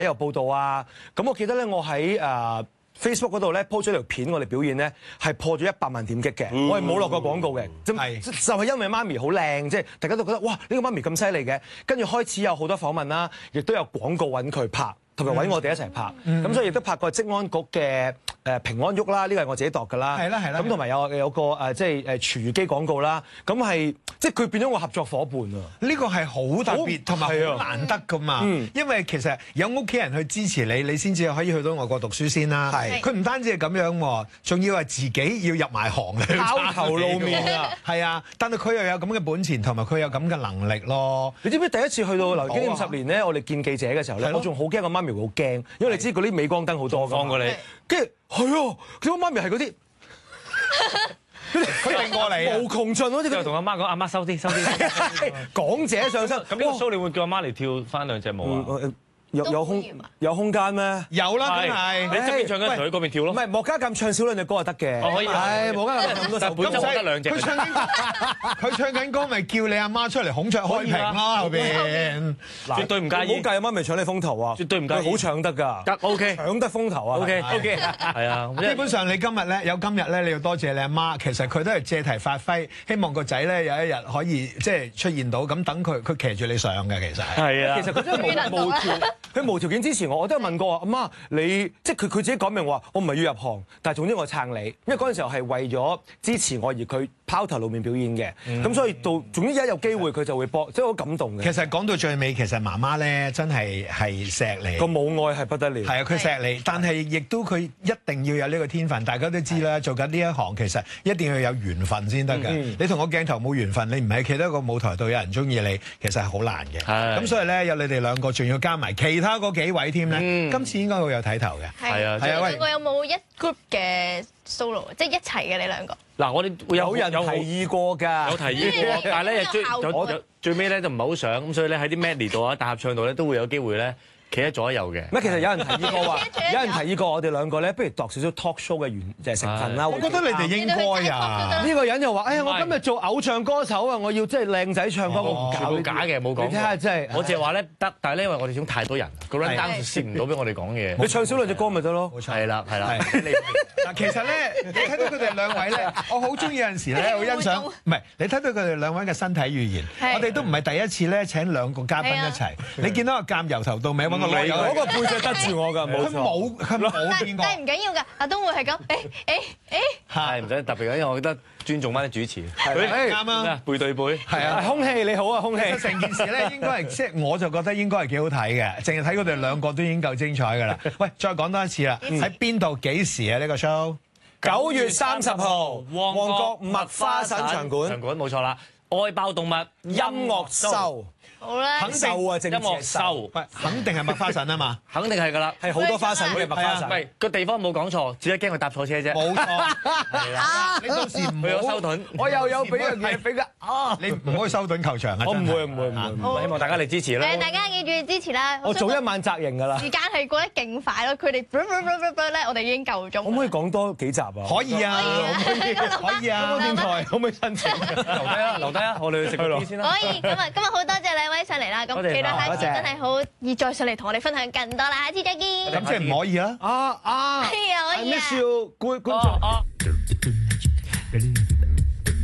有報道啊。咁我記得咧，我喺Facebook 嗰度咧 po 咗條片，我哋表演咧係破咗100萬點擊嘅，我係冇落過廣告嘅，就係因為媽咪好靚，即係大家都覺得哇呢個媽咪咁犀利嘅，跟住開始有好多訪問啦，亦都有廣告揾佢拍，同埋揾我哋一齊拍，咁所以亦都拍過職安局嘅平安喐啦，呢個係我自己度㗎啦，係啦，咁同埋有個即係廚餘機廣告啦，咁係即係佢變咗我合作伙伴啊！呢個係好特別同埋好難得㗎嘛，因為其實有屋企人去支持你，你先至可以去到外國讀書先啦。佢唔單止係咁樣喎，仲要係自己要入埋行嚟拋頭露面啊！係啊，但係佢又有咁嘅本錢同埋佢有咁嘅能力咯。你知唔知第一次去到流經50年咧，我哋見記者嘅時候咧，我仲好驚個媽咪會好驚，因為你知嗰啲鎂光燈好多㗎嘛。你跟住係啊，點解媽咪係嗰啲？佢定過嚟無窮盡，好似佢同阿媽講：阿媽收啲， 港姐上身。 咁呢個 show 你會叫阿媽嚟跳翻2隻舞啊？ 有空間咩？ 有啦，梗係。 你側邊唱緊，佢嗰邊跳咯。 唔係莫家淦唱少兩隻歌就得嘅。 可以。 係莫家淦咁多首， 本周得2隻。 佢唱緊歌，咪叫你阿媽出嚟孔雀開屏咯後邊。 絕對唔介意。 唔好計阿媽咪搶你風頭啊！ 絕對唔介意。 好搶得㗎。 得 OK。 搶得風頭啊 ！OK。 係啊。 基本上你今日咧有今日咧，你要多謝你阿媽。其實佢都係借題發揮，希望個仔咧有一日可以即係出現到，咁等佢騎住你上嘅其實。 係啊。 其實佢真係佢無條件支持我都有問過阿媽，你即係佢自己講明話，我唔係要入行，但係總之我撐你，因為嗰陣時候係為咗支持我而佢拋頭露面表演嘅，咁所以到總之一有機會佢就會幫，即係好感動嘅。 其實講到最尾，其實媽媽咧真係錫你， 個母愛係不得了。 係啊，佢錫你，但係亦都佢一定要有呢個天分。大家都知啦，做緊呢一行其實一定要有緣分先得㗎。你同個鏡頭冇緣分，你唔係企喺個舞台度有人中意你，其實係好難嘅。咁所以咧，有你哋兩個，仲要加埋其他嗰幾位添咧，今次應該會有睇頭嘅。 係啊， 係啊。兩個有冇一 group 嘅 solo， 即係一齊嘅你兩個？ 嗱，我哋會有人提議過㗎， 有提議過，但係咧最尾咧就唔係好想，咁所以咧喺啲 medley 度啊、大合唱度咧都會有機會咧企喺左右嘅。 其實有人提議過話，有人提議過我哋兩個咧，不如度少少 talk show 嘅成分啦。 我覺得你哋應該啊。 呢個人又話：哎呀，我今日做偶像歌手啊，我要即係靚仔唱歌，我唔搞假嘅，冇講。 你睇下真係， 我淨係話咧得，但係咧因為我哋種太多人，個 run down 攝唔到俾我哋講嘢。 你唱少2隻歌咪得咯？ 係啦。 嗱，其實咧，你睇到佢哋兩位咧，我好中意有陣時咧，好欣賞。唔係，你睇到佢哋兩位嘅身體語言，我哋都唔係第一次咧請2個嘉賓一齊。你見到阿鑑由頭到尾揾個女友， 嗰個背脊得住我㗎，冇錯。 佢冇見過。 但係唔緊要㗎，阿東會係咁， 係唔使特別嘅，因為我覺得尊重翻啲主持。 啱啊， 背對背。 係啊， 空氣你好啊，空氣。 成件事咧應該係即係我就覺得應該係幾好睇嘅，淨係睇佢哋兩個都已經夠精彩㗎啦。喂，再講多一次啦，喺邊度幾時啊？呢個 show 9月30號，旺角麥花臣場館。 場館冇錯啦，愛爆動物音樂秀。 好啦， 肯秀啊，正音樂秀， 肯定係麥花臣啊嘛， 肯定係㗎啦， 係好多花神嘅麥花臣。 唔係個地方冇講錯，只係驚佢搭錯車啫。 冇錯，係啦。你到時唔去修頓， 我又有俾樣嘢俾佢。 你唔可以修頓球場啊！ 我唔會。 希望大家嚟支持啦。 大家記住支持啦。 我早1晚紮營㗎啦。 時間係過得勁快咯，佢哋咧，我哋已經夠鐘。 可唔可以講多幾集啊？ 可以啊，可以啊。 電台可唔可以申請？ 留低啊！我哋去食個啲先啦。 可以，今日好多謝兩位上嚟啦，咁期待下次真係好易再上嚟同我哋分享更多啦，下次再見。 咁即係唔可以啊？ 係啊，可以啊。 觀眾。